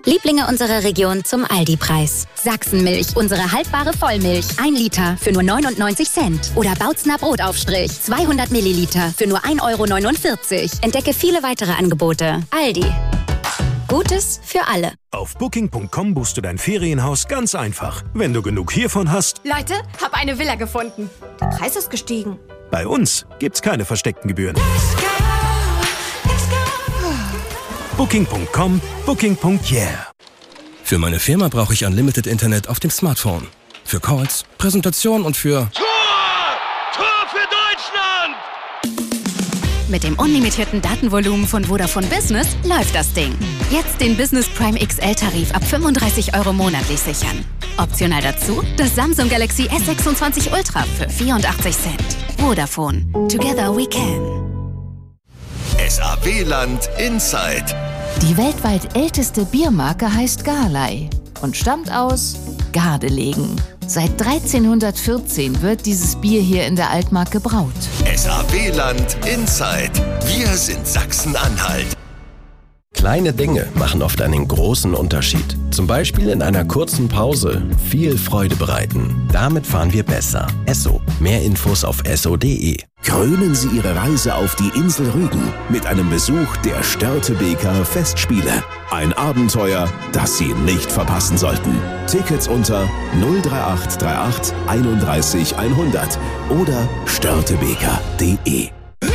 Lieblinge unserer Region zum Aldi-Preis. Sachsenmilch, unsere haltbare Vollmilch. 1 Liter für nur 99 Cent. Oder Bautzner Brotaufstrich, 200 Milliliter für nur 1,49 €. Entdecke viele weitere Angebote. Aldi. Gutes für alle. Auf Booking.com buchst du dein Ferienhaus ganz einfach. Wenn du genug hiervon hast... Leute, hab eine Villa gefunden. Der Preis ist gestiegen. Bei uns gibt's keine versteckten Gebühren. Booking.com, Booking.yeah. Für meine Firma brauche ich Unlimited Internet auf dem Smartphone. Für Calls, Präsentationen und für... Tor! Tor für Deutschland! Mit dem unlimitierten Datenvolumen von Vodafone Business läuft das Ding. Jetzt den Business Prime XL-Tarif ab 35 € monatlich sichern. Optional dazu das Samsung Galaxy S26 Ultra für 84 Cent. Vodafone. Together we can. SAW-Land Inside. Die weltweit älteste Biermarke heißt Garley und stammt aus Gardelegen. Seit 1314 wird dieses Bier hier in der Altmark gebraut. SAW-Land Inside. Wir sind Sachsen-Anhalt. Kleine Dinge machen oft einen großen Unterschied. Zum Beispiel in einer kurzen Pause viel Freude bereiten. Damit fahren wir besser. Esso. Mehr Infos auf esso.de. Krönen Sie Ihre Reise auf die Insel Rügen mit einem Besuch der Störtebeker Festspiele. Ein Abenteuer, das Sie nicht verpassen sollten. Tickets unter 03838 31 100 oder störtebeker.de.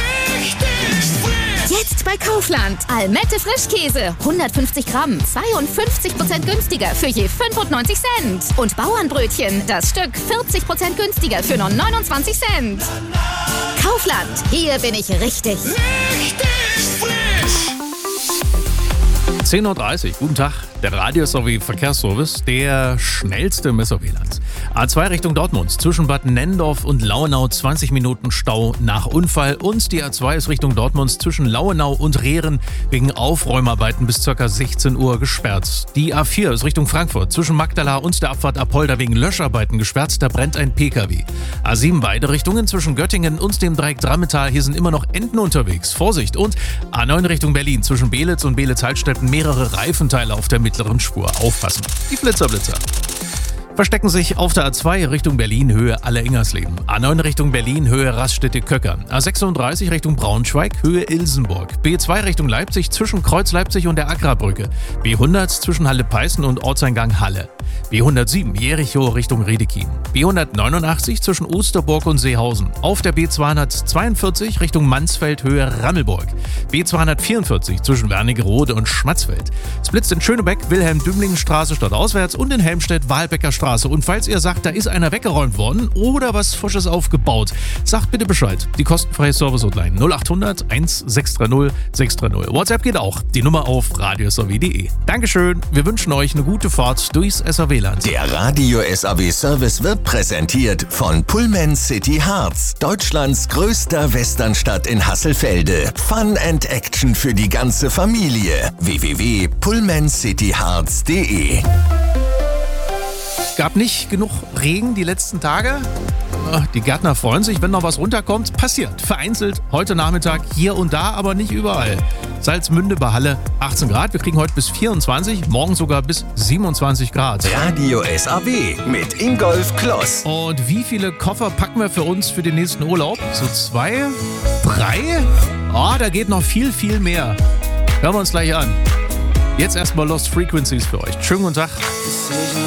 Jetzt bei Kaufland. Almette Frischkäse. 150 Gramm. 52% günstiger für je 95 Cent. Und Bauernbrötchen. Das Stück 40% günstiger für nur 29 Cent. Kaufland. Hier bin ich richtig. Richtig frisch! 10:30 Uhr, guten Tag. Der Radio-Verkehrsservice, der schnellste im SAW-Land. A2 Richtung Dortmund, zwischen Bad Nennendorf und Lauenau 20 Minuten Stau nach Unfall. Und die A2 ist Richtung Dortmund zwischen Lauenau und Rehren wegen Aufräumarbeiten bis ca. 16 Uhr gesperrt. Die A4 ist Richtung Frankfurt, zwischen Magdala und der Abfahrt Apolda wegen Löscharbeiten gesperrt. Da brennt ein PKW. A7 beide Richtungen zwischen Göttingen und dem Dreieck Drammetal. Hier sind immer noch Enten unterwegs. Vorsicht! Und A9 Richtung Berlin, zwischen Belitz und Belitz-Heilstätten mehrere Reifenteile auf der mittleren Spur. Aufpassen. Die Blitzer. Verstecken sich auf der A2 Richtung Berlin, Höhe Alle-Ingersleben. A9 Richtung Berlin, Höhe Raststätte-Köcker. A36 Richtung Braunschweig, Höhe Ilsenburg. B2 Richtung Leipzig, zwischen Kreuz Leipzig und der Agrarbrücke. B100 zwischen Halle-Peißen und Ortseingang Halle. B107 Jericho Richtung Redekin. B189 zwischen Osterburg und Seehausen. Auf der B242 Richtung Mansfeld, Höhe Rammelburg. B244 zwischen Wernigerode und Schmatzfeld. Es blitzt in Schönebeck, Wilhelm-Dümlingen-Straße stadtauswärts und in Helmstedt, Wahlbecker Straße. Und falls ihr sagt, da ist einer weggeräumt worden oder was Frisches aufgebaut, sagt bitte Bescheid. Die kostenfreie Service-Hotline 0800 1630 630. WhatsApp geht auch. Die Nummer auf radiosaw.de. Dankeschön. Wir wünschen euch eine gute Fahrt durchs SAW-Land. Der Radio SAW Service wird präsentiert von Pullman City Hearts, Deutschlands größter Westernstadt in Hasselfelde. Fun and Action für die ganze Familie. www.pullmancityhearts.de. Gab nicht genug Regen die letzten Tage. Die Gärtner freuen sich, wenn noch was runterkommt. Passiert. Vereinzelt heute Nachmittag hier und da, aber nicht überall. Salzmünde bei Halle 18 Grad. Wir kriegen heute bis 24, morgen sogar bis 27 Grad. Radio SAW mit Ingolf Kloss. Und wie viele Koffer packen wir für uns für den nächsten Urlaub? So 2, 3? Oh, da geht noch viel, viel mehr. Hören wir uns gleich an. Jetzt erstmal Lost Frequencies für euch. Schönen guten Tag.